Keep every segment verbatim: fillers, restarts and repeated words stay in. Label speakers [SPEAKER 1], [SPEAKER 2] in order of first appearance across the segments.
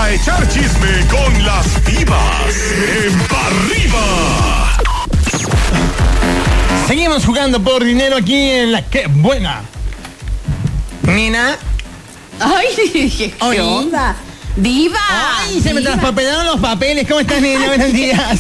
[SPEAKER 1] a echar chisme con las divas en Pa' Arriba.
[SPEAKER 2] Seguimos jugando por dinero aquí en la que buena. Nina.
[SPEAKER 3] Ay, ¿qué
[SPEAKER 2] Oye.
[SPEAKER 3] onda? ¡Diva!
[SPEAKER 2] Ay, se me traspapelaron los papeles. ¿Cómo estás, Nina? Buenos días.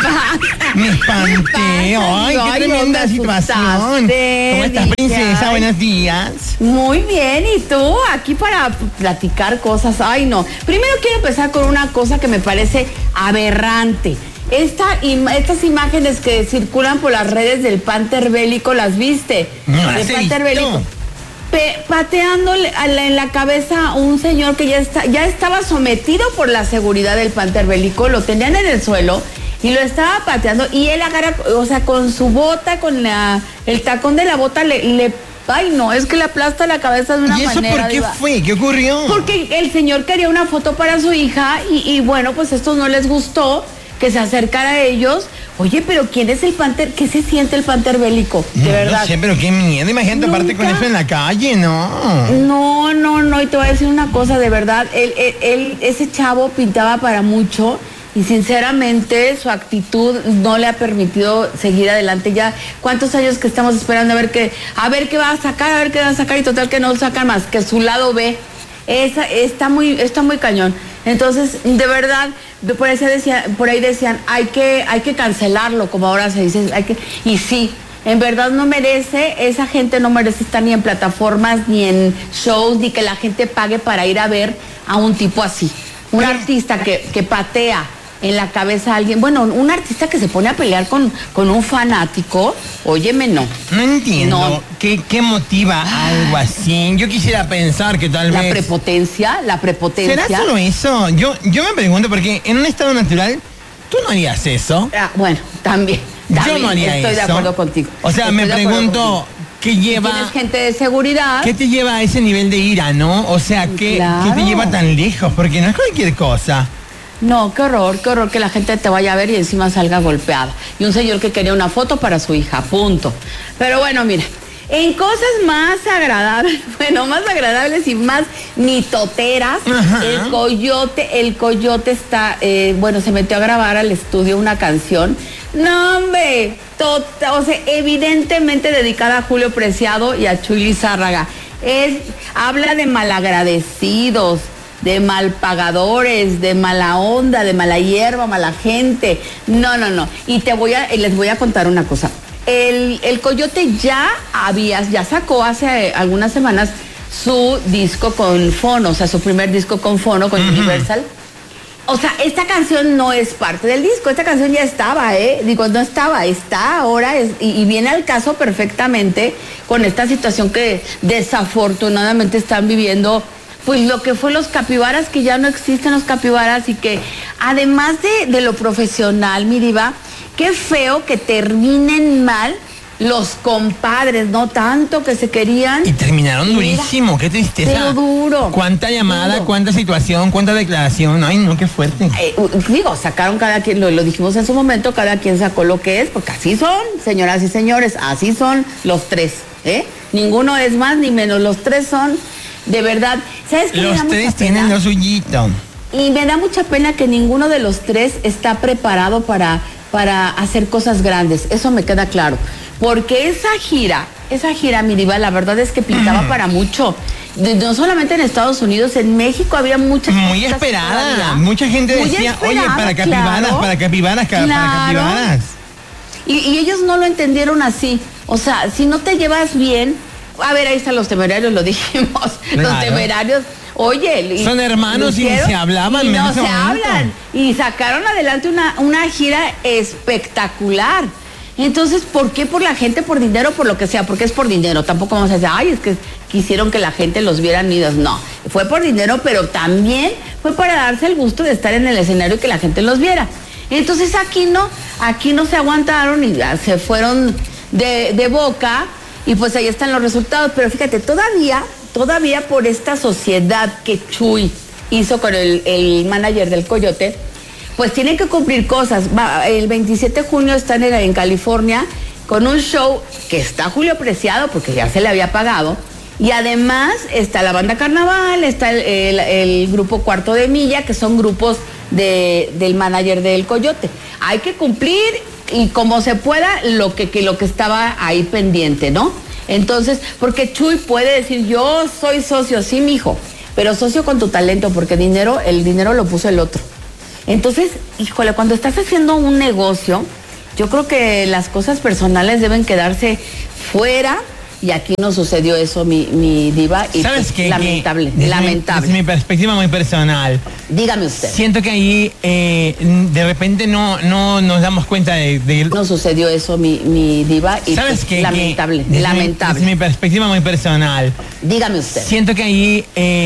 [SPEAKER 2] Me espanté. Ay, qué tremenda situación. ¿Cómo estás, princesa? Buenos días.
[SPEAKER 3] Muy bien, ¿y tú? Aquí para platicar cosas. Ay, no. Primero quiero empezar con una cosa que me parece aberrante. Esta, im- estas imágenes que circulan por las redes del Panther Bélico, ¿las viste?
[SPEAKER 2] No las
[SPEAKER 3] Del
[SPEAKER 2] he
[SPEAKER 3] Panther
[SPEAKER 2] visto.
[SPEAKER 3] Bélico. Pe- pateándole a la- en la cabeza a un señor que ya está, ya estaba sometido por la seguridad del Panther Bélico, lo tenían en el suelo y lo estaba pateando y él agarra, o sea, con su bota, con la, el tacón de la bota le, le ay no, es que le aplasta la cabeza de una
[SPEAKER 2] ¿Y eso
[SPEAKER 3] manera.
[SPEAKER 2] por qué
[SPEAKER 3] diva.
[SPEAKER 2] fue? ¿Qué ocurrió?
[SPEAKER 3] Porque el señor quería una foto para su hija y, y bueno, pues esto no les gustó, que se acercara a ellos. Oye, pero ¿quién es el Panther? ¿Qué se siente el Panther Bélico? De
[SPEAKER 2] No,
[SPEAKER 3] verdad.
[SPEAKER 2] No sé, pero qué miedo. Imagínate aparte con
[SPEAKER 3] Nunca.
[SPEAKER 2] eso en la calle, ¿no?
[SPEAKER 3] No, no, no, y te voy a decir una cosa, de verdad, él, él, él- ese chavo pintaba para mucho y sinceramente su actitud no le ha permitido seguir adelante. Ya, ¿cuántos años que estamos esperando a ver qué, a ver qué va a sacar, a ver qué va a sacar y total que no sacan más que su lado B? Esa, está muy, está muy cañón. Entonces, de verdad, de por ahí se decía, por ahí decían, hay que, hay que cancelarlo, como ahora se dice, hay que, y sí. En verdad no merece, esa gente no merece estar ni en plataformas, ni en shows, ni que la gente pague para ir a ver a un tipo así. Un artista que, que patea en la cabeza a alguien. Bueno, un artista que se pone a pelear con, con un fanático, óyeme, no.
[SPEAKER 2] No entiendo.
[SPEAKER 3] No.
[SPEAKER 2] ¿Qué, ¿Qué motiva algo así? Yo quisiera pensar que tal
[SPEAKER 3] La
[SPEAKER 2] vez...
[SPEAKER 3] prepotencia, la prepotencia.
[SPEAKER 2] ¿Será solo eso? Yo, yo me pregunto, porque en un estado natural, ¿tú no harías eso?
[SPEAKER 3] Ah, bueno, también.
[SPEAKER 2] Yo
[SPEAKER 3] también
[SPEAKER 2] no haría
[SPEAKER 3] estoy
[SPEAKER 2] eso.
[SPEAKER 3] de acuerdo contigo.
[SPEAKER 2] O sea,
[SPEAKER 3] Estoy
[SPEAKER 2] me
[SPEAKER 3] de acuerdo
[SPEAKER 2] pregunto,
[SPEAKER 3] contigo.
[SPEAKER 2] ¿qué lleva...
[SPEAKER 3] Tienes gente de seguridad.
[SPEAKER 2] ¿Qué te lleva a ese nivel de ira, no? O sea, ¿qué,
[SPEAKER 3] Claro.
[SPEAKER 2] ¿qué te lleva tan lejos? Porque no es cualquier cosa.
[SPEAKER 3] No, qué horror, qué horror que la gente te vaya a ver y encima salga golpeada. Y un señor que quería una foto para su hija, punto. Pero bueno, mira, en cosas más agradables, bueno, más agradables y más mitoteras,
[SPEAKER 2] Ajá.
[SPEAKER 3] el coyote, el coyote está, eh, bueno, se metió a grabar al estudio una canción. No, hombre, tota- o sea, evidentemente dedicada a Julio Preciado y a Chuy Lizárraga. Es, habla de malagradecidos, de malpagadores, de mala onda, de mala hierba, mala gente. No, no, no. Y te voy a, y les voy a contar una cosa. El, el Coyote ya había, ya sacó hace algunas semanas su disco con fono, o sea, su primer disco con fono, con Universal. O sea, esta canción no es parte del disco, esta canción ya estaba, ¿eh? Digo, no estaba, está ahora es, y, y viene al caso perfectamente con esta situación que desafortunadamente están viviendo, pues lo que fue los capibaras, que ya no existen los capibaras y que además de, de lo profesional, mi diva, qué feo que terminen mal los compadres, no tanto que se querían.
[SPEAKER 2] Y terminaron
[SPEAKER 3] Mira,
[SPEAKER 2] durísimo, qué tristeza.
[SPEAKER 3] pero duro.
[SPEAKER 2] Cuánta llamada,
[SPEAKER 3] Duro.
[SPEAKER 2] cuánta situación, cuánta declaración. Ay, no, qué fuerte.
[SPEAKER 3] Eh, digo, sacaron cada quien, lo, lo dijimos en su momento, cada quien sacó lo que es, porque así son, señoras y señores, así son los tres, ¿eh? Ninguno es más ni menos, los tres son, de verdad, ¿sabes qué? Me da
[SPEAKER 2] Los
[SPEAKER 3] mucha
[SPEAKER 2] tres
[SPEAKER 3] pena?
[SPEAKER 2] tienen lo suyito.
[SPEAKER 3] Y me da mucha pena que ninguno de los tres está preparado para, para hacer cosas grandes, eso me queda claro. Porque esa gira, esa gira, mi diva, la verdad es que pintaba para mucho. De- no solamente en Estados Unidos, en México había muchas
[SPEAKER 2] Muy
[SPEAKER 3] cosas
[SPEAKER 2] esperada.
[SPEAKER 3] todavía.
[SPEAKER 2] Mucha gente
[SPEAKER 3] Muy
[SPEAKER 2] decía, oye,
[SPEAKER 3] esperada,
[SPEAKER 2] para capibaras,
[SPEAKER 3] claro.
[SPEAKER 2] para capibaras, ca- para
[SPEAKER 3] Claro.
[SPEAKER 2] capibaras.
[SPEAKER 3] Y, y ellos no lo entendieron así. O sea, si no te llevas bien, a ver, ahí están los temerarios, lo dijimos. Los
[SPEAKER 2] Claro.
[SPEAKER 3] temerarios, oye. y-
[SPEAKER 2] Son hermanos y
[SPEAKER 3] lo hicieron,
[SPEAKER 2] se hablaban
[SPEAKER 3] y
[SPEAKER 2] en
[SPEAKER 3] no
[SPEAKER 2] ese
[SPEAKER 3] se
[SPEAKER 2] momento.
[SPEAKER 3] hablan. Y sacaron adelante una, una gira espectacular. Entonces, ¿por qué por la gente, por dinero, por lo que sea? Porque es por dinero. Tampoco vamos a decir, ay, es que quisieron que la gente los viera unidos. No, fue por dinero, pero también fue para darse el gusto de estar en el escenario y que la gente los viera. Entonces aquí no, aquí no se aguantaron y ya se fueron de, de boca y pues ahí están los resultados. Pero fíjate, todavía, todavía por esta sociedad que Chuy hizo con el, el manager del Coyote, pues tienen que cumplir cosas. Va, el veintisiete de junio están en, en California con un show que está Julio Preciado, porque ya se le había pagado, Y además está la banda Carnaval, está el, el, el grupo Cuarto de Milla, que son grupos de, del manager del Coyote. Hay que cumplir y como se pueda lo que, que, lo que estaba ahí pendiente, ¿no? Entonces, porque Chuy puede decir, yo soy socio, sí, mijo, pero socio con tu talento, porque dinero, el dinero lo puso el otro. Entonces, híjole, cuando estás haciendo un negocio, yo creo que las cosas personales deben quedarse fuera. Y aquí no sucedió eso, mi, mi diva, y
[SPEAKER 2] ¿sabes
[SPEAKER 3] pues,
[SPEAKER 2] qué?
[SPEAKER 3] lamentable,
[SPEAKER 2] Que,
[SPEAKER 3] lamentable.
[SPEAKER 2] Desde mi perspectiva muy personal,
[SPEAKER 3] dígame usted.
[SPEAKER 2] Siento que ahí eh, de repente no, no nos damos cuenta de... de...
[SPEAKER 3] No sucedió eso, mi, mi diva, y
[SPEAKER 2] ¿sabes
[SPEAKER 3] pues,
[SPEAKER 2] qué?
[SPEAKER 3] lamentable,
[SPEAKER 2] Que desde
[SPEAKER 3] lamentable.
[SPEAKER 2] Mi, desde mi perspectiva muy personal,
[SPEAKER 3] dígame usted.
[SPEAKER 2] siento que ahí... Eh,